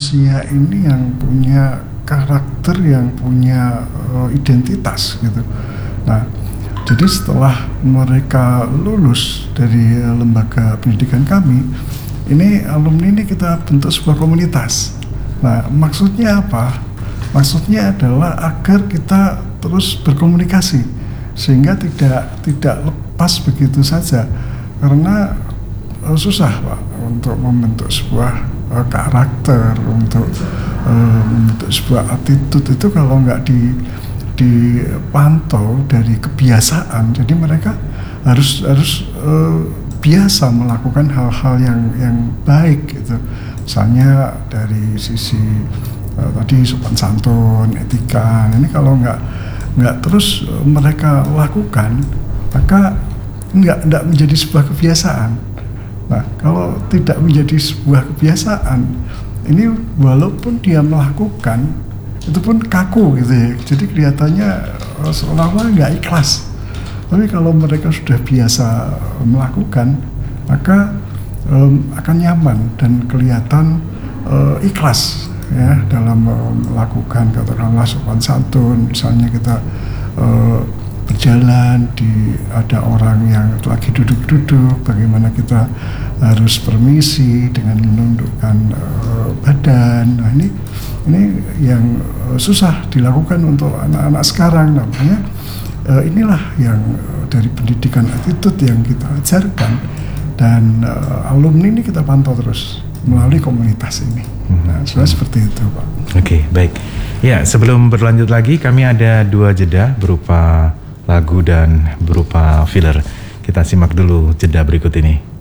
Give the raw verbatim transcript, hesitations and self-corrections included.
manusia ini yang punya karakter, yang punya uh, identitas gitu. Nah, jadi setelah mereka lulus dari uh, lembaga pendidikan kami, ini alumni ini kita bentuk sebuah komunitas. Nah, maksudnya apa? Maksudnya adalah agar kita terus berkomunikasi sehingga tidak tidak lepas begitu saja, karena uh, susah Pak untuk membentuk sebuah uh, karakter, untuk uh, membentuk sebuah attitude itu kalau nggak di dipantau dari kebiasaan. Jadi mereka harus harus uh, biasa melakukan hal-hal yang yang baik gitu. Misalnya dari sisi uh, tadi sopan santun, etika. Ini kalau nggak nggak terus uh, mereka lakukan, maka nggak nggak menjadi sebuah kebiasaan. Nah, kalau tidak menjadi sebuah kebiasaan, ini walaupun dia melakukan itu pun kaku gitu ya. Jadi kelihatannya uh, seolah-olah nggak ikhlas. Tapi kalau mereka sudah biasa melakukan, maka um, akan nyaman dan kelihatan uh, ikhlas ya dalam uh, melakukan, katakanlah sopan santun. Misalnya kita uh, berjalan di ada orang yang lagi duduk-duduk, bagaimana kita harus permisi dengan menundukkan uh, badan. Nah ini ini yang uh, susah dilakukan untuk anak-anak sekarang, namanya. Uh, inilah yang uh, dari pendidikan attitude yang kita ajarkan, dan uh, alumni ini kita pantau terus melalui komunitas ini. Nah, sebenarnya seperti itu, Pak. Oke, okay, baik. Ya, sebelum berlanjut lagi, kami ada dua jeda berupa lagu dan berupa filler. Kita simak dulu jeda berikut ini.